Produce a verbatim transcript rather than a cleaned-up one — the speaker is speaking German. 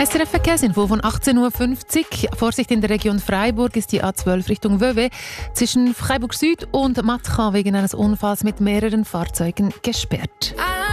S R F Verkehrsinfo von achtzehn Uhr fünfzig. Vorsicht in der Region Freiburg ist die A zwölf Richtung Vevey zwischen Freiburg Süd und Matcha wegen eines Unfalls mit mehreren Fahrzeugen gesperrt.